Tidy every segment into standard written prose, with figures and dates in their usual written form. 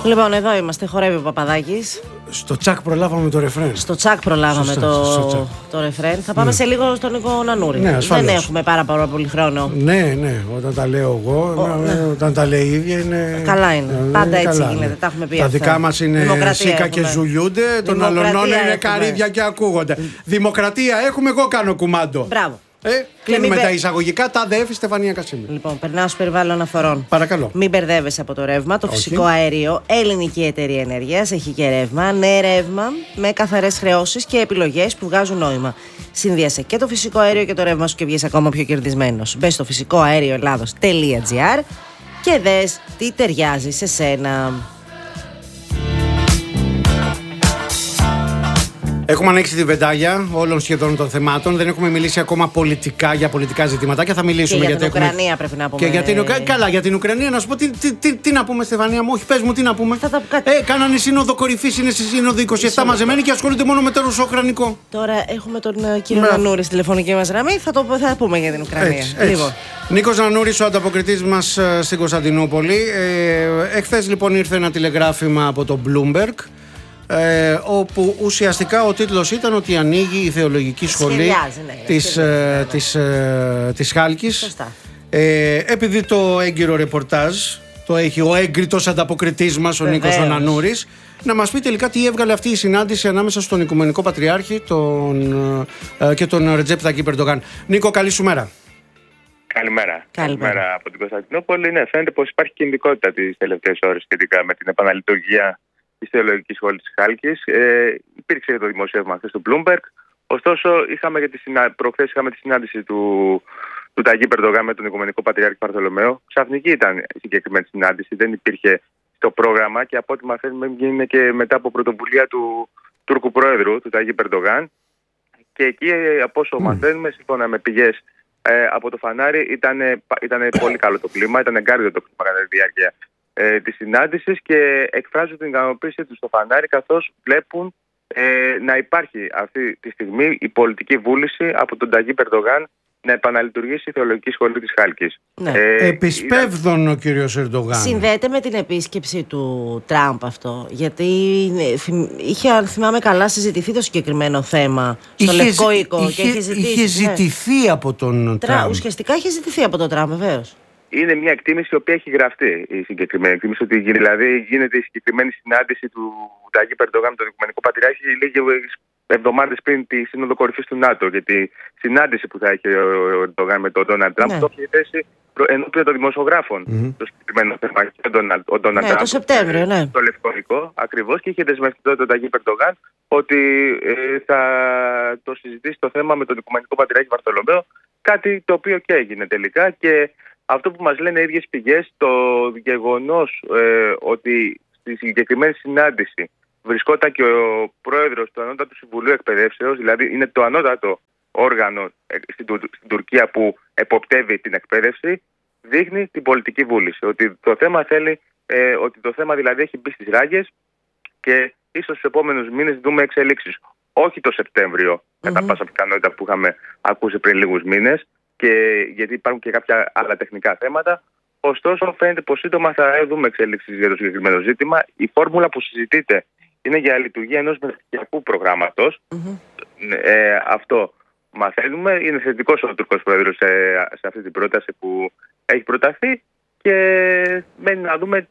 Λοιπόν, εδώ είμαστε, χορεύει ο Παπαδάκης. Στο τσακ προλάβαμε το ρεφρέν. Στο τσακ προλάβαμε το ρεφρέν. Θα πάμε σε λίγο στον Νίκο Νανούρη. Ναι, δεν έχουμε πάρα πολύ χρόνο. Ναι, όταν τα λέω εγώ, όταν τα λέει η ίδια είναι. Καλά είναι. Πάντα έτσι γίνεται. Τα έχουμε πει. Τα δικά μας είναι σίκα και ζουλιούνται, των αλωνών είναι καρύδια και ακούγονται. Δημοκρατία έχουμε, εγώ κάνω κουμάντο. Μπράβο. Κλείνουμε τα εισαγωγικά. Τα ΔΕΦ Στεφανία Κασίμη. Λοιπόν, περνάω στο περιβάλλον αναφορών. Παρακαλώ. Μην μπερδεύεσαι από το ρεύμα. Το φυσικό αέριο, ελληνική εταιρεία ενέργειας, έχει και ρεύμα. Ναι, ρεύμα με καθαρές χρεώσεις και επιλογές που βγάζουν νόημα. Συνδύασε και το φυσικό αέριο και το ρεύμα σου και βγες ακόμα πιο κερδισμένος. Μπες στο φυσικοαέρioελλάδος.gr και δες τι ταιριάζει σε σένα. Έχουμε ανοίξει τη βεντάγια όλων σχεδόν των θεμάτων. Δεν έχουμε μιλήσει ακόμα πολιτικά για πολιτικά ζητήματα και θα μιλήσουμε και για την Ουκρανία πρέπει να πούμε. Και για την Καλά, για την Ουκρανία να σου πω τι να πούμε, Στεφανία μου. Όχι, πες μου τι να πούμε. Κάνανε σύνοδο κορυφής, είναι στη σύνοδο 27 μαζεμένοι και ασχολούνται μόνο με το ρωσο-ουκρανικό. Τώρα έχουμε τον κύριο Νανούρη στη τηλεφωνική μας γραμμή. Θα πούμε για την Ουκρανία. Λοιπόν. Νίκος Νανούρης, ο ανταποκριτής μας στην Κωνσταντινούπολη. Εχθές λοιπόν ήρθε ένα τηλεγράφημα από το Bloomberg. Όπου ουσιαστικά ο τίτλος ήταν ότι ανοίγει η θεολογική σχολή της Χάλκης. Σωστά. Επειδή το έγκυρο ρεπορτάζ το έχει ο έγκριτος ανταποκριτής μας, ο Νίκος Νανούρης, να μας πει τελικά τι έβγαλε αυτή η συνάντηση ανάμεσα στον Οικουμενικό Πατριάρχη και τον Ρετζέπ Ταγιπ Ερντογάν. Νίκο, καλή σου μέρα. Καλημέρα από την Κωνσταντινούπολη. Ναι, φαίνεται πως υπάρχει κινητικότητα τις τελευταίες ώρες σχετικά με την επαναλειτουργία της θεολογικής σχολής της Χάλκης. Υπήρξε το δημοσίευμα χθες του Bloomberg. Ωστόσο, προχθές είχαμε τη συνάντηση του Ταγιπ Ερντογάν με τον Οικουμενικό Πατριάρχη Βαρθολομαίο. Ξαφνική ήταν η συγκεκριμένη συνάντηση, δεν υπήρχε στο πρόγραμμα και από ό,τι μαθαίνουμε είναι και μετά από πρωτοβουλία του Τούρκου Πρόεδρου, του Ταγιπ Ερντογάν. Και εκεί, από όσο μαθαίνουμε, σύμφωνα με πηγές από το φανάρι, ήταν πολύ καλό το κλίμα, ήταν εγκάρδιο το κλίμα κατά τη διάρκεια της συνάντησης και εκφράζουν την ικανοποίησή τους στο φανάρι, καθώς βλέπουν να υπάρχει αυτή τη στιγμή η πολιτική βούληση από τον Ταγιπ Ερντογάν να επαναλειτουργήσει η θεολογική σχολή της Χάλκης. Ναι. Επισπεύδων ο κύριος Ερντογάν. Συνδέεται με την επίσκεψη του Τραμπ αυτό, γιατί είχε, αν θυμάμαι καλά, συζητηθεί το συγκεκριμένο θέμα στο Λευκό Οίκο και είχε ζητηθεί από τον Τραμπ. Ουσιαστικά είχε ζητηθεί από τον Τραμπ, βεβαίως. Είναι μια εκτίμηση η οποία έχει γραφτεί, η συγκεκριμένη εκτίμηση, ότι δηλαδή γίνεται η συγκεκριμένη συνάντηση του Ταγιπ Ερντογάν με τον Οικουμενικό Πατριάρχη λίγες εβδομάδες πριν τη Σύνοδο Κορυφής του ΝΑΤΟ. Για τη συνάντηση που θα έχει ο Ερντογάν με τον Ντόναλντ Τραμπ, το έχει θέσει ενώπιον των δημοσιογράφων το συγκεκριμένο θέμα. Ο Ντόναλντ Τραμπ το Σεπτέμβριο, στο Λευκό Οίκο, ακριβώς, και είχε δεσμευτεί τότε τον Ταγιπ Ερντογάν ότι θα το συζητήσει το θέμα με τον Οικουμενικό Πατριάρχη Βαρθολομαίο. Κάτι το οποίο και έγινε τελικά. Και αυτό που μας λένε οι ίδιες πηγές, το γεγονός ότι στη συγκεκριμένη συνάντηση βρισκόταν και ο πρόεδρος του Ανώτατου Συμβουλίου Εκπαιδεύσεως, δηλαδή είναι το ανώτατο όργανο στην Τουρκία που εποπτεύει την εκπαίδευση, δείχνει την πολιτική βούληση. Ότι το θέμα δηλαδή έχει μπει στις ράγες και ίσως στους επόμενους μήνες δούμε εξελίξεις. Όχι το Σεπτέμβριο, κατά πάσα πιθανότητα που είχαμε ακούσει πριν λίγους μήνες, γιατί υπάρχουν και κάποια άλλα τεχνικά θέματα. Ωστόσο, φαίνεται πως σύντομα θα δούμε εξέλιξεις για το συγκεκριμένο ζήτημα. Η φόρμουλα που συζητείται είναι για λειτουργία ενός μεταπτυχιακού προγράμματος. Αυτό μαθαίνουμε. Είναι θετικός ο Τούρκος Πρόεδρος σε αυτή την πρόταση που έχει προταθεί και μένει να δούμε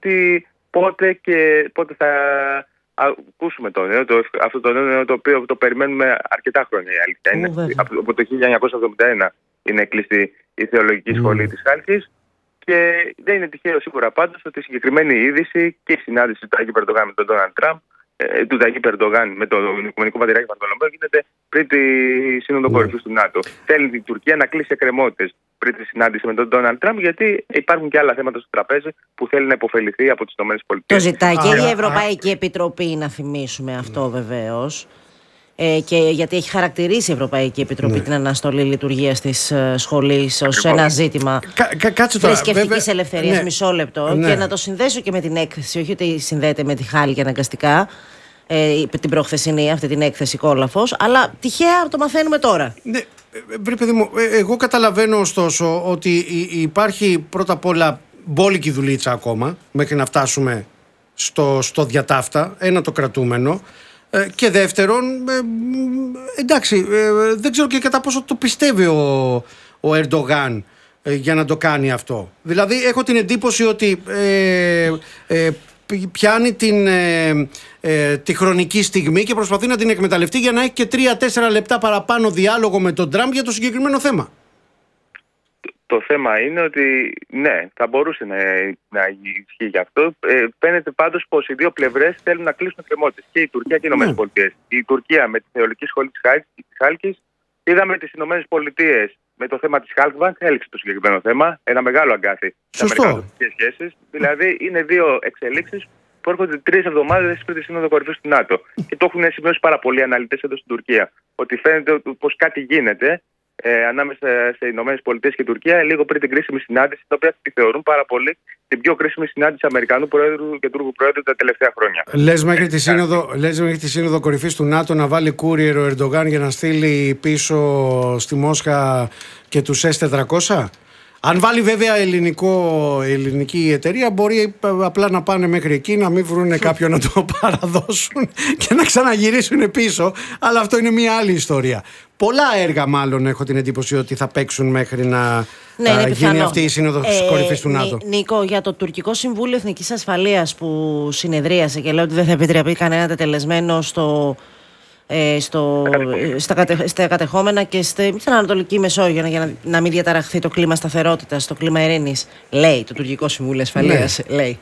πότε θα ακούσουμε το νέο, αυτό το νέο το οποίο το περιμένουμε αρκετά χρόνια. Η αλήθεια είναι. Από το 1971 είναι κλειστή η θεολογική σχολή της Χάλκης και δεν είναι τυχαίο σίγουρα πάντως ότι η συγκεκριμένη είδηση και η συνάντηση του Ταγιπ Ερντογάν με τον Ντόναλντ Τραμπ, του Ταγιπ Ερντογάν με τον Οικουμενικό Πατριάρχη Βαρθολομαίο, γίνεται πριν τη Σύνοδο Κορυφής του ΝΑΤΟ. Θέλει την Τουρκία να κλείσει εκκρεμότητες πριν τη συνάντηση με τον Ντόναλντ Τραμπ, γιατί υπάρχουν και άλλα θέματα στο τραπέζι που θέλει να υποφεληθεί από τις ΗΠΑ. Το ζητάει και η Ευρωπαϊκή Επιτροπή, να θυμίσουμε αυτό βεβαίως. Και γιατί έχει χαρακτηρίσει η Ευρωπαϊκή Επιτροπή την αναστολή λειτουργίας της σχολής ως ένα ζήτημα θρησκευτικής ελευθερίας. Μισό λεπτό. Και να το συνδέσω και με την έκθεση, όχι ότι συνδέεται με τη Χάλκη αναγκαστικά, την προχθεσινή, αυτή την έκθεση Κόλαφος, αλλά τυχαία το μαθαίνουμε τώρα. Ναι, παιδί μου, εγώ καταλαβαίνω ωστόσο ότι υπάρχει πρώτα απ' όλα μπόλικη δουλίτσα ακόμα μέχρι να φτάσουμε στο διατάφτα, ένα το κρατούμενο, και δεύτερον, εντάξει, δεν ξέρω και κατά πόσο το πιστεύει ο Ερντογάν για να το κάνει αυτό. Δηλαδή έχω την εντύπωση ότι πιάνει τη χρονική στιγμή και προσπαθεί να την εκμεταλλευτεί για να έχει και 3-4 λεπτά παραπάνω διάλογο με τον Τραμπ για το συγκεκριμένο θέμα. Το θέμα είναι ότι ναι, θα μπορούσε να ισχύει γι' αυτό. Φαίνεται πάντως πως οι δύο πλευρές θέλουν να κλείσουν εκκρεμότητες, και η Τουρκία και οι Ηνωμένες Πολιτείες. Η Τουρκία με τη Θεολογική Σχολή της Χάλκης, είδαμε τις Ηνωμένες Πολιτείες με το θέμα της Halkbank, έληξε το συγκεκριμένο θέμα. Ένα μεγάλο αγκάθι στις αμερικανικές σχέσεις. Δηλαδή είναι δύο εξελίξεις που έρχονται 3 εβδομάδες πριν τη Σύνοδο Κορυφής του ΝΑΤΟ. Και το έχουν σημειώσει πάρα πολλοί αναλυτές εδώ στην Τουρκία. Ότι φαίνεται πως κάτι γίνεται ανάμεσα σε Ηνωμένες Πολιτείες και Τουρκία λίγο πριν την κρίσιμη συνάντηση, την οποία τη θεωρούν πάρα πολύ την πιο κρίσιμη συνάντηση Αμερικανού Προέδρου και Τούρκου Προέδρου τα τελευταία χρόνια. Λες μέχρι τη Σύνοδο Κορυφής του ΝΑΤΟ να βάλει courier ο Ερντογάν για να στείλει πίσω στη Μόσχα και τους S-400? Αν βάλει βέβαια ελληνική εταιρεία, μπορεί απλά να πάνε μέχρι εκεί, να μην βρουν κάποιον να το παραδώσουν και να ξαναγυρίσουν πίσω. Αλλά αυτό είναι μια άλλη ιστορία. Πολλά έργα μάλλον έχω την εντύπωση ότι θα παίξουν μέχρι να γίνει αυτή η Σύνοδος Κορυφής του ΝΑΤΟ. Νίκο, για το Τουρκικό Συμβούλιο Εθνικής Ασφαλείας που συνεδρίασε και λέει ότι δεν θα επιτρέπει κανένα τετελεσμένο στα κατεχόμενα και στην Ανατολική Μεσόγειο για να μην διαταραχθεί το κλίμα σταθερότητας, το κλίμα ειρήνης. Λέει το Τουρκικό Συμβούλιο Ασφαλείας. Ναι. Λέει.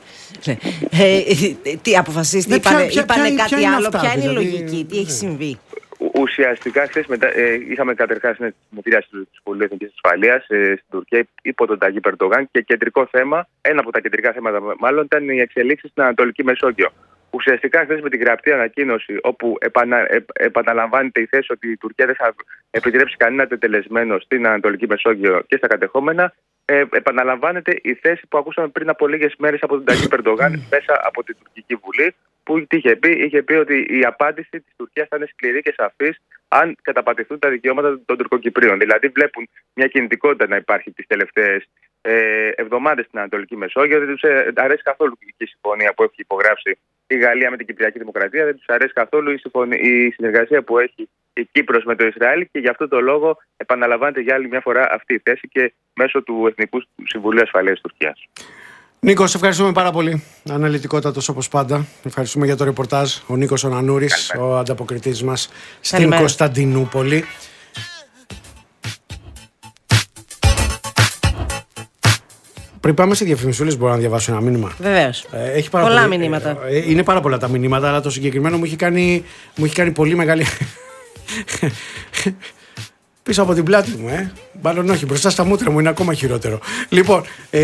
Τι αποφασίστηκε, είπανε κάτι άλλο, ποια είναι η λογική, τι έχει συμβεί? Ουσιαστικά, χθες είχαμε καταρχάς τη συνεδρίαση του Συμβουλίου Εθνικής Ασφαλείας στην Τουρκία υπό τον Ταγίπ Ερντογάν και κεντρικό θέμα, ένα από τα κεντρικά θέματα μάλλον, ήταν οι εξελίξεις στην Ανατολική Μεσόγειο. Ουσιαστικά, χθες με την γραπτή ανακοίνωση, όπου επαναλαμβάνεται η θέση ότι η Τουρκία δεν θα επιτρέψει κανένα τετελεσμένο στην Ανατολική Μεσόγειο και στα κατεχόμενα, επαναλαμβάνεται η θέση που ακούσαμε πριν από λίγες μέρες από τον Ταγίπ Ερντογάν μέσα από την Τουρκική Βουλή, που είχε πει ότι η απάντηση της Τουρκίας θα είναι σκληρή και σαφής αν καταπατηθούν τα δικαιώματα των Τουρκοκυπρίων. Δηλαδή, βλέπουν μια κινητικότητα να υπάρχει τις τελευταίες εβδομάδες στην Ανατολική Μεσόγειο. Δεν τους αρέσει καθόλου η συμφωνία που έχει υπογράψει η Γαλλία με την Κυπριακή Δημοκρατία. Δεν τους αρέσει καθόλου η συνεργασία που έχει η Κύπρος με το Ισραήλ, και γι' αυτό το λόγο επαναλαμβάνεται για άλλη μια φορά αυτή η θέση και μέσω του Εθνικού Συμβουλίου Ασφαλείας Τουρκίας. Νίκο, σε ευχαριστούμε πάρα πολύ. Αναλυτικότατος όπως πάντα. Ευχαριστούμε για το ρεπορτάζ. Ο Νίκος ο Νανούρης, ο ανταποκριτής μας στην Κωνσταντινούπολη. Πριν πάμε σε διαφημισούλες, μπορώ να διαβάσω ένα μήνυμα? Βεβαίως. Πολλά μηνύματα. Είναι πάρα πολλά τα μηνύματα, αλλά το συγκεκριμένο μου έχει κάνει πολύ μεγάλη. Πίσω από την πλάτη μου, Μάλλον όχι, μπροστά στα μούτρα μου είναι ακόμα χειρότερο. Λοιπόν,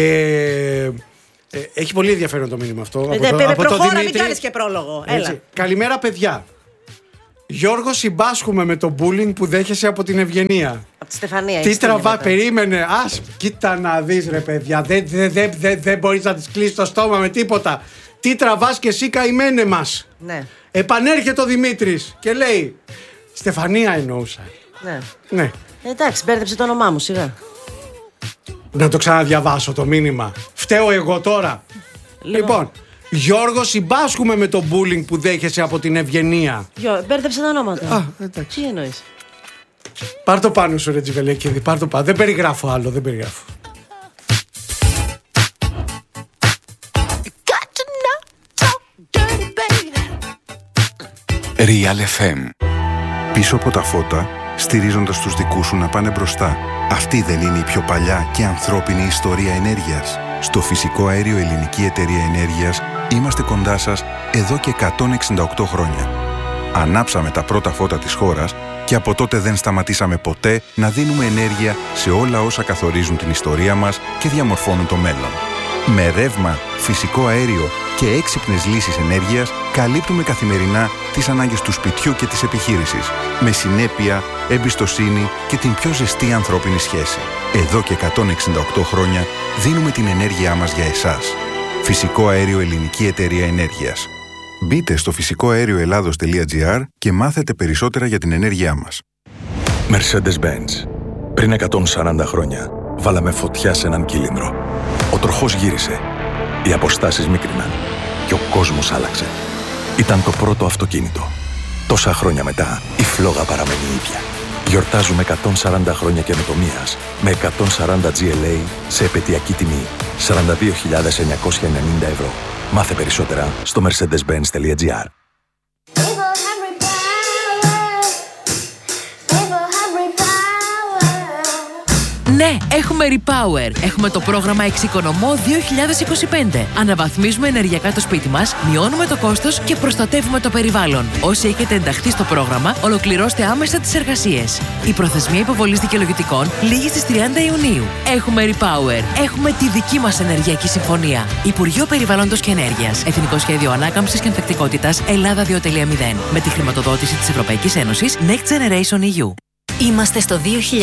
έχει πολύ ενδιαφέρον το μήνυμα αυτό. Προχώρα, μην κάνεις και πρόλογο. Έλα. Καλημέρα, παιδιά. Γιώργο, συμπάσχουμε με το bullying που δέχεσαι από την Ευγενία. Από τη Στεφανία. Τι τραβά, περίμενε. Κοίτα να δεις, ρε παιδιά. Δεν μπορείς να της κλείσεις το στόμα με τίποτα. Τι τραβάς και εσύ, καημένε μας. Ναι. Επανέρχεται ο Δημήτρης και λέει, Στεφανία εννοούσα. Ναι. Εντάξει, μπέρδεψε το όνομά μου, σιγά. Να το ξαναδιαβάσω το μήνυμα. Φταίω εγώ τώρα. Λοιπόν, Γιώργο, συμπάσχουμε με το bullying που δέχεσαι από την Ευγενία. Μπέρδεψε τα ονόματα. Α, εντάξει. Τι εννοείς? Πάρ' το πάνω σου, ρε Τζιβελέκηδη, πάρ' το πάνω. Δεν περιγράφω άλλο, δεν περιγράφω. Real FM. Πίσω από τα φώτα, στηρίζοντας τους δικούς σου να πάνε μπροστά. Αυτή δεν είναι η πιο παλιά και ανθρώπινη ιστορία ενέργειας? Στο Φυσικό Αέριο Ελληνική Εταιρεία Ενέργειας είμαστε κοντά σας εδώ και 168 χρόνια. Ανάψαμε τα πρώτα φώτα της χώρας και από τότε δεν σταματήσαμε ποτέ να δίνουμε ενέργεια σε όλα όσα καθορίζουν την ιστορία μας και διαμορφώνουν το μέλλον. Με ρεύμα, φυσικό αέριο και έξυπνες λύσεις ενέργειας καλύπτουμε καθημερινά τις ανάγκες του σπιτιού και της επιχείρησης. Με συνέπεια, εμπιστοσύνη και την πιο ζεστή ανθρώπινη σχέση. Εδώ και 168 χρόνια δίνουμε την ενέργειά μας για εσάς. Φυσικό Αέριο Ελληνική Εταιρεία Ενέργειας. Μπείτε στο φυσικοαέρioελλάδος.gr και μάθετε περισσότερα για την ενέργειά μας. Mercedes-Benz. Πριν 140 χρόνια βάλαμε φωτιά σε έναν κύλινδρο. Ο τροχός γύρισε. Οι αποστάσεις μίκριναν. Και ο κόσμος άλλαξε. Ήταν το πρώτο αυτοκίνητο. Τόσα χρόνια μετά, η φλόγα παραμένει ίδια. Γιορτάζουμε 140 χρόνια καινοτομίας με 140 GLA σε επαιτειακή τιμή 42.990 ευρώ. Μάθε περισσότερα στο mercedes-benz.gr. Ναι, έχουμε Repower. Έχουμε το πρόγραμμα Εξοικονομώ 2025. Αναβαθμίζουμε ενεργειακά το σπίτι μας, μειώνουμε το κόστος και προστατεύουμε το περιβάλλον. Όσοι έχετε ενταχθεί στο πρόγραμμα, ολοκληρώστε άμεσα τις εργασίες. Η προθεσμία υποβολής δικαιολογητικών λήγει στις 30 Ιουνίου. Έχουμε Repower. Έχουμε τη δική μας ενεργειακή συμφωνία. Υπουργείο Περιβάλλοντος και Ενέργειας. Εθνικό Σχέδιο Ανάκαμψης και Ανθεκτικότητας Ελλάδα 2.0. Με τη χρηματοδότηση της Ευρωπαϊκής Ένωσης Next Generation EU. Είμαστε στο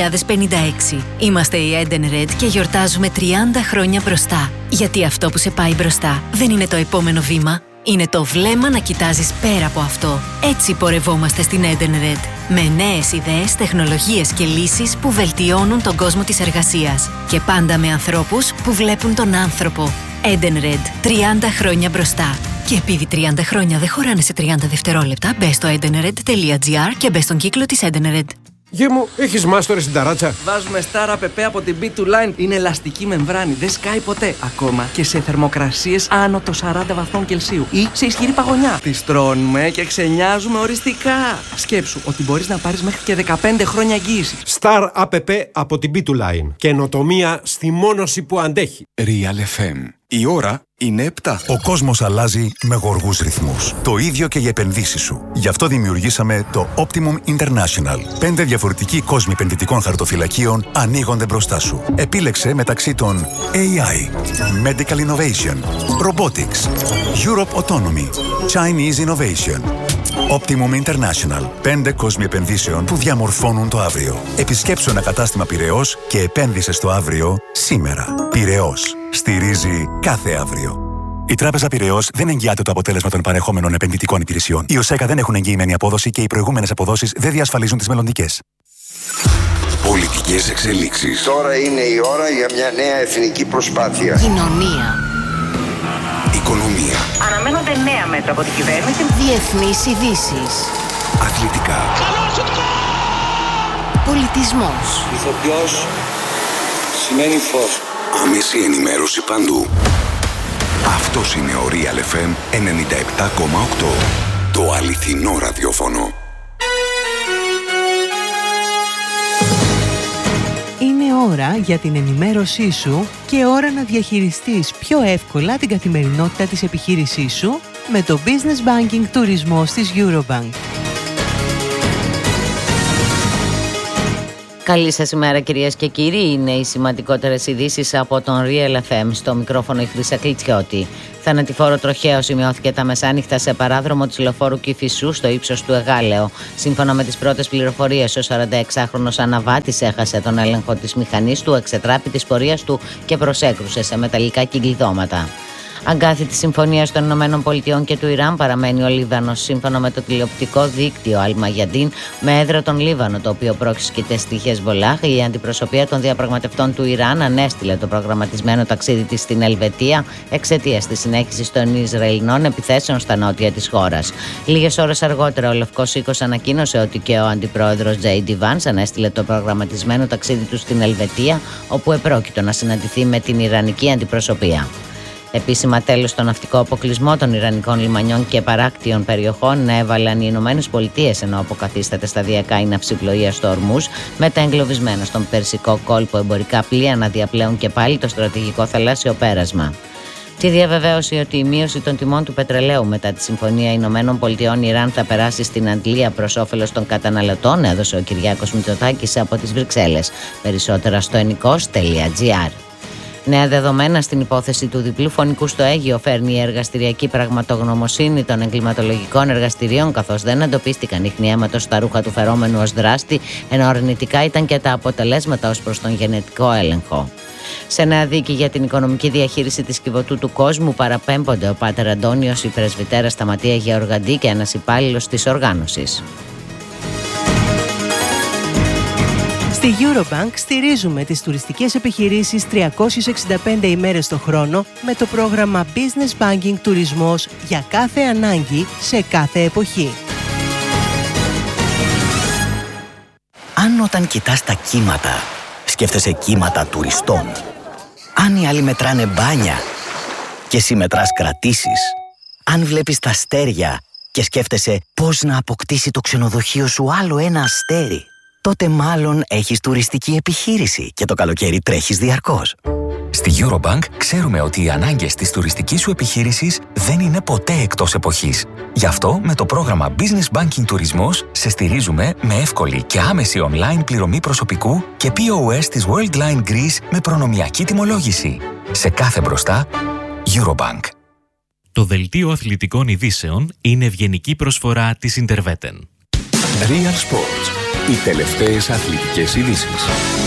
2056. Είμαστε η Edenred και γιορτάζουμε 30 χρόνια μπροστά. Γιατί αυτό που σε πάει μπροστά δεν είναι το επόμενο βήμα. Είναι το βλέμμα να κοιτάζεις πέρα από αυτό. Έτσι πορευόμαστε στην Edenred. Με νέες ιδέες, τεχνολογίες και λύσεις που βελτιώνουν τον κόσμο της εργασίας. Και πάντα με ανθρώπους που βλέπουν τον άνθρωπο. Edenred. 30 χρόνια μπροστά. Και επειδή 30 χρόνια δεν χωράνε σε 30 δευτερόλεπτα, μπες στο edenred.gr και μπες στον κύκλο της Edenred. Γε μου, έχεις μάστορες στην ταράτσα? Βάζουμε Star APP από την B2Line. Είναι ελαστική μεμβράνη, δεν σκάει ποτέ. Ακόμα και σε θερμοκρασίες άνω των 40 βαθμών Κελσίου ή σε ισχυρή παγωνιά. Τις τρώνουμε και ξενιάζουμε οριστικά. Σκέψου ότι μπορείς να πάρεις μέχρι και 15 χρόνια εγγύηση. Star APP από την B2Line. Καινοτομία στη μόνωση που αντέχει. Real FM. Η ώρα είναι 7. Ο κόσμος αλλάζει με γοργούς ρυθμούς. Το ίδιο και για επενδύσεις σου. Γι' αυτό δημιουργήσαμε το Optimum International. 5 διαφορετικοί κόσμοι επενδυτικών χαρτοφυλακίων ανοίγονται μπροστά σου. Επίλεξε μεταξύ των AI, Medical Innovation, Robotics, Europe Autonomy, Chinese Innovation. Optimum International. 5 κόσμοι επενδύσεων που διαμορφώνουν το αύριο. Επισκέψου ένα κατάστημα Πειραιώς και επένδυσε στο αύριο σήμερα. Πειραιώς. Στηρίζει κάθε αύριο. Η Τράπεζα Πειραιώς δεν εγγυάται το αποτέλεσμα των παρεχόμενων επενδυτικών υπηρεσιών. Οι ΟΣΕΚΑ δεν έχουν εγγυημένη απόδοση και οι προηγούμενες αποδόσεις δεν διασφαλίζουν τις μελλοντικές. Πολιτικές εξελίξεις. Τώρα είναι η ώρα για μια νέα εθνική προσπάθεια. Κοινωνία. Οικονομία. Αναμένονται νέα μέτρα από την κυβέρνηση. Διεθνείς ειδήσεις. Αθλητικά. Πολιτισμός. Ηθοποιός σημαίνει φως. Άμεση ενημέρωση παντού. Αυτός είναι ο Real FM 97,8. Το αληθινό ραδιόφωνο. Είναι ώρα για την ενημέρωσή σου και ώρα να διαχειριστείς πιο εύκολα την καθημερινότητα της επιχείρησής σου με το Business Banking Τουρισμός της Eurobank. Καλή σας ημέρα κυρίες και κύριοι, είναι οι σημαντικότερες ειδήσεις από τον Real FM. Στο μικρόφωνο η Χρύσα Κλιτσιώτη. Θανατηφόρο τροχαίο σημειώθηκε τα μεσάνυχτα σε παράδρομο της λεωφόρου Κηφισού στο ύψος του Εγάλεο. Σύμφωνα με τις πρώτες πληροφορίες, ο 46χρονος αναβάτης έχασε τον έλεγχο της μηχανής του, εξετράπη της πορείας του και προσέκρουσε σε μεταλλικά κυκλειδώματα. Αγκάθητη συμφωνία των Ηνωμένων Πολιτειών και του Ιράν παραμένει ο Λίβανος, σύμφωνα με το τηλεοπτικό δίκτυο Αλ-Μαγιαντίν, με έδρα τον Λίβανο, το οποίο πρόξικε στη Χεσβολάχ. Η αντιπροσωπεία των διαπραγματευτών του Ιράν ανέστειλε το προγραμματισμένο ταξίδι της στην Ελβετία εξαιτίας της συνέχισης των Ισραηλινών επιθέσεων στα νότια της χώρας. Λίγες ώρες αργότερα, ο Λευκός Οίκος ανακοίνωσε ότι και ο αντιπρόεδρος J.D. Vance ανέστειλε το προγραμματισμένο ταξίδι του στην Ελβετία, όπου επρόκειτο να συναντηθεί με την Ιρανική αντιπροσωπεία. Επίσημα τέλος στον ναυτικό αποκλεισμό των Ιρανικών λιμανιών και παράκτιων περιοχών έβαλαν οι Ηνωμένες Πολιτείες, ενώ αποκαθίσταται σταδιακά η ναυσιπλοεία στο Ορμούζ, μεταεγκλωβισμένα στον Περσικό κόλπο εμπορικά πλοία να διαπλέουν και πάλι το στρατηγικό θαλάσσιο πέρασμα. Τη διαβεβαίωση ότι η μείωση των τιμών του πετρελαίου μετά τη Συμφωνία Ηνωμένων Πολιτειών Ιράν θα περάσει στην Αντλία προς όφελος των καταναλωτών έδωσε ο Κυριάκος Μητσοτάκης από τις Βρυξέλλες. Περισσότερα στο ennikos.gr. Νέα δεδομένα στην υπόθεση του διπλού φωνικού στο Αίγυο φέρνει η εργαστηριακή πραγματογνωμοσύνη των εγκληματολογικών εργαστηρίων, καθώς δεν εντοπίστηκαν ίχνη αίματος στα ρούχα του φερόμενου ως δράστη, ενώ αρνητικά ήταν και τα αποτελέσματα ως προς τον γενετικό έλεγχο. Σε νέα δίκη για την οικονομική διαχείριση της Κιβωτού του κόσμου παραπέμπονται ο Πάτερ Αντώνιος, η πρεσβυτέρα Σταματία Γεωργαντή και ένας υπάλληλος της οργάνωσης. Στη Eurobank στηρίζουμε τις τουριστικές επιχειρήσεις 365 ημέρες το χρόνο με το πρόγραμμα Business Banking Τουρισμός για κάθε ανάγκη σε κάθε εποχή. Αν όταν κοιτάς τα κύματα, σκέφτεσαι κύματα τουριστών. Αν οι άλλοι μετράνε μπάνια και εσύ μετράς κρατήσεις. Αν βλέπεις τα αστέρια και σκέφτεσαι πώς να αποκτήσει το ξενοδοχείο σου άλλο ένα αστέρι, τότε μάλλον έχεις τουριστική επιχείρηση και το καλοκαίρι τρέχεις διαρκώς. Στη Eurobank ξέρουμε ότι οι ανάγκες της τουριστικής σου επιχείρησης δεν είναι ποτέ εκτός εποχής. Γι' αυτό με το πρόγραμμα Business Banking Τουρισμός σε στηρίζουμε με εύκολη και άμεση online πληρωμή προσωπικού και POS της Worldline Greece με προνομιακή τιμολόγηση. Σε κάθε μπροστά, Eurobank. Το δελτίο αθλητικών ειδήσεων είναι ευγενική προσφορά της Interveten. Real Sports. Οι τελευταίες αθλητικές ειδήσεις.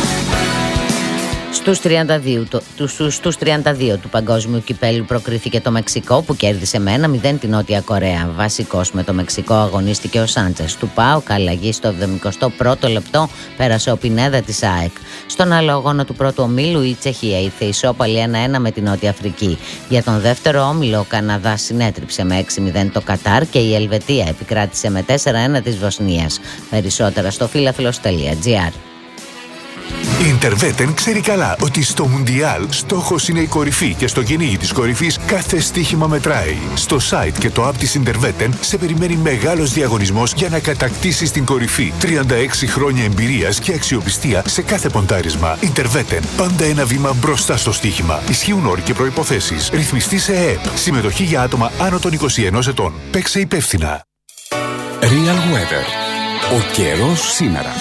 Στους 32 του Παγκόσμιου Κυπέλλου προκρίθηκε το Μεξικό που κέρδισε με 1-0 την Νότια Κορέα. Βασικός με το Μεξικό αγωνίστηκε ο Σάντσες του ΠΑΟΚ, αλλαγή στο 71ο λεπτό πέρασε ο Πινέδα της ΑΕΚ. Στον άλλο αγώνα του πρώτου ομίλου η Τσεχία ήρθε ισόπαλη 1-1 με την Νότια Αφρική. Για τον δεύτερο όμιλο ο Καναδάς συνέτριψε με 6-0 το Κατάρ και η Ελβετία επικράτησε με 4-1 της Βοσνίας. Περισσότερα στο φίλαθλος.gr. Η Interveten ξέρει καλά ότι στο Μουντιάλ στόχος είναι η κορυφή και στο κυνήγι της κορυφής κάθε στοίχημα μετράει. Στο site και το app της Interveten σε περιμένει μεγάλος διαγωνισμός για να κατακτήσεις την κορυφή. 36 χρόνια εμπειρίας και αξιοπιστία σε κάθε ποντάρισμα. Interveten. Πάντα ένα βήμα μπροστά στο στοίχημα. Ισχύουν όροι και προϋποθέσεις. Ρυθμιστή σε ΕΕΠ. Συμμετοχή για άτομα άνω των 21 ετών. Παίξε υπεύθυνα. Real Weather. Ο καιρός σήμερα.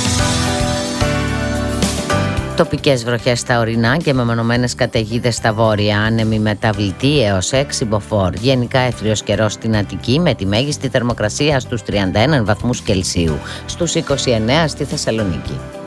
Τοπικές βροχές στα ορεινά και μεμονωμένες καταιγίδες στα βόρεια, άνεμη μεταβλητή έως 6 μποφόρ. Γενικά έθριος καιρός στην Αττική με τη μέγιστη θερμοκρασία στους 31 βαθμούς Κελσίου, στους 29 στη Θεσσαλονίκη.